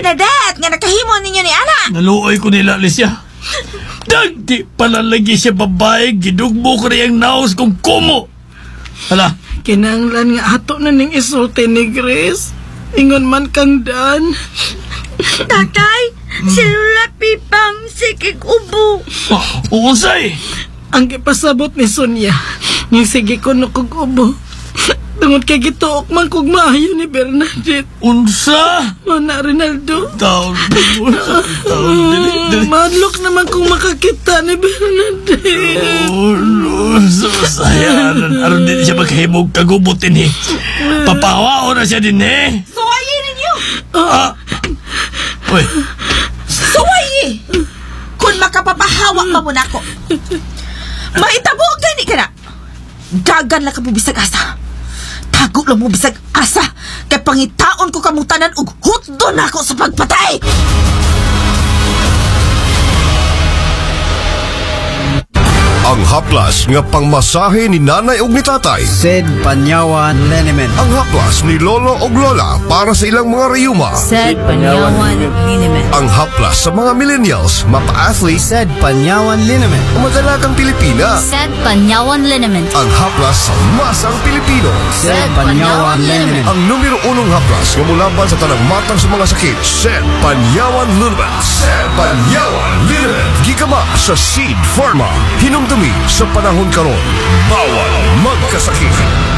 Bernadette nga nakahimo ninyo ni Ana. Naluoy ko nila, Alicia. Dagdi pala lagi siya babae, gidugbo ko rin ang naos kong kumo. Hala, Kinahanglan nga ato na ning isulti ni Grace. Ingon man kang Dan. Tatay, si Lola Pipang sikig ubo. uusay. Ang gipasabot ni Sonia, yung sige ko no kog ubo. Tungod kay gituok man kog maayo ni Bernadette. Unsa? Mana Rinaldo. Taon dili. Madlok naman kung makakita ni Bernadette. So sayanan. Aron din siya maghimog kagubutin eh. Papawao na siya din eh. Suwayi ninyo. Uy, Suwayi. Kung makapapahawa pa mo na ako. Mahitabo gani ka na. Dagan lang ka mo bisag asa. Tago lang mo bisag asa. Kay pangitaon ko kamutanan ug hutdo na ako sa pagpatay. Ang haplas nga pangmasahe ni nanay ug ni tatay. Sid Panyawan Liniment. Ang haplas ni lolo ug lola para sa ilang mga rayuma. Sid Panyawan Liniment. Ang haplas sa mga millennials, mapa-athlete, Sid Panyawan Liniment. o madalagang Pilipina. Sid Panyawan Liniment. Ang haplas sa masang Pilipino. Sid Panyawan Liniment. Ang numero unong haplas nga mulaban sa tanang matang sa mga sakit. Sid Panyawan Liniment. Sid Panyawan Liniment. Gikama sa Seed Pharma. Hinumdumi sa panahon karon. Bawal magkasakit.